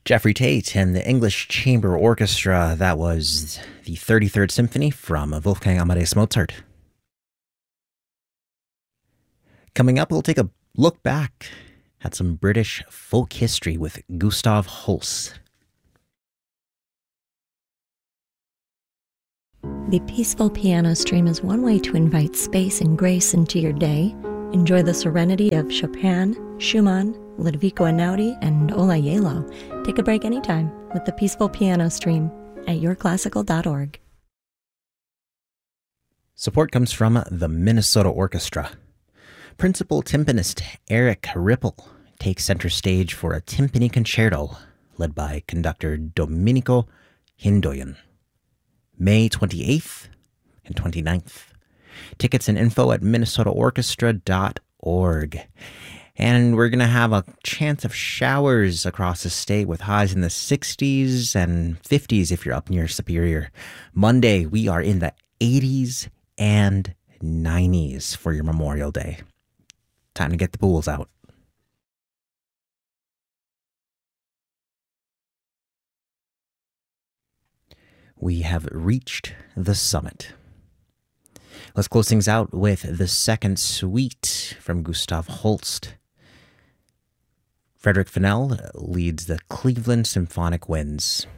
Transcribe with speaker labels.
Speaker 1: Jeffrey Tate and the English Chamber Orchestra. That was the 33rd Symphony from Wolfgang Amadeus Mozart. Coming up, we'll take a look back at some British folk history with Gustav Holst.
Speaker 2: The Peaceful Piano Stream is one way to invite space and grace into your day. Enjoy the serenity of Chopin, Schumann, Ludovico Einaudi, and Ola Yalo. Take a break anytime with the Peaceful Piano Stream at yourclassical.org.
Speaker 1: Support comes from the Minnesota Orchestra. Principal timpanist Eric Ripple takes center stage for a timpani concerto led by conductor Domenico Hindoyan. May 28th and 29th. Tickets and info at minnesotaorchestra.org. And we're going to have a chance of showers across the state with highs in the 60s and 50s if you're up near Superior. Monday, we are in the 80s and 90s for your Memorial Day. Time to get the pools out. We have reached the summit. Let's close things out with the second suite from Gustav Holst. Frederick Fennell leads the Cleveland Symphonic Winds.